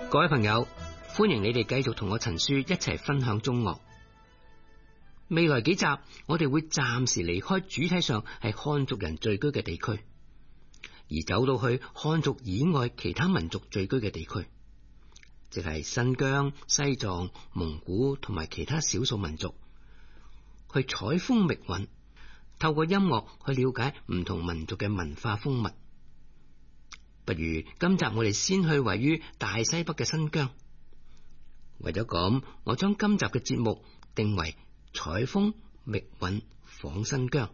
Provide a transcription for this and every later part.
各位朋友，歡迎你哋繼續同我陳書一齊分享中樂。未來幾集我哋會暫時離開主體上係漢族人聚居嘅地區，而走到去漢族以外其他民族聚居嘅地區，即係新疆、西藏、蒙古同埋其他少數民族，去採風覓韻，透過音樂去了解唔同民族嘅文化風物。不如今集我哋先去位於大西北嘅新疆。為咗咁，我將今集嘅節目定為採風覓韻訪新疆。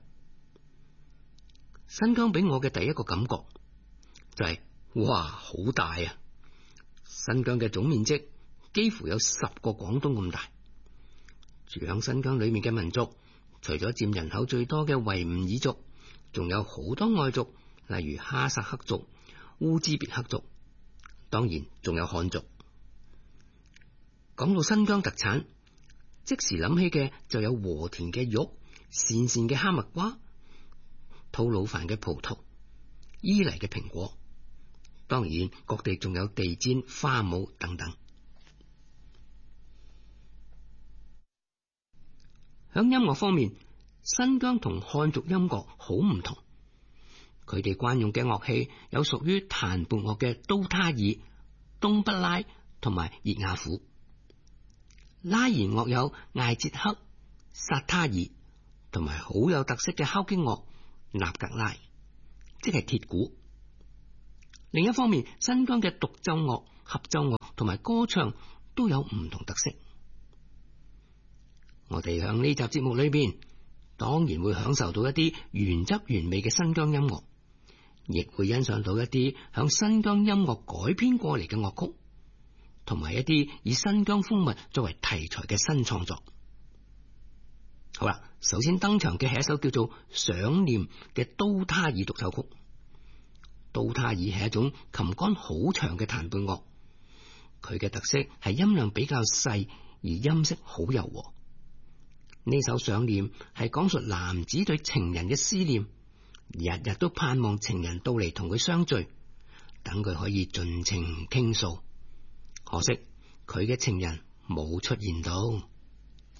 新疆俾我嘅第一個感覺就係，哇，好大啊！新疆嘅總面積幾乎有10個廣東咁大。住響新疆裏面嘅民族，除咗佔人口最多嘅維吾爾族，仲有好多外族，例如哈薩克族、烏茲別克族，當然仲有漢族。講到新疆特產，即時諗起嘅就有和田嘅玉、鄯善嘅哈密瓜、吐魯番嘅葡萄、伊犁嘅蘋果，當然各地仲有地氈、花舞等等。響音樂方面，新疆同漢族音樂好唔同。佢哋慣用嘅樂器有屬於彈撥樂嘅都他爾、東不拉同埋熱雅虎。拉弦樂有艾捷克、薩他爾，同埋好有特色嘅敲擊樂納格拉，即係鐵鼓。另一方面，新疆嘅獨奏樂、合奏樂同埋歌唱都有唔同特色。我哋響呢集節目裏邊，當然會享受到一啲原汁原味嘅新疆音樂，亦會欣賞到一啲響新疆音樂改編過嚟嘅樂曲，同埋一啲以新疆風物作為題材嘅新創作。好啦，首先登場嘅係一首叫做《想念》嘅都他爾獨奏曲。都他爾係一種琴杆好長嘅彈撥樂，佢嘅特色係音量比較細，而音色好柔和。呢首《想念》係講述男子對情人嘅思念，日日都盼望情人到嚟同佢相聚，等佢可以盡情傾訴。可惜佢嘅情人冇出現到。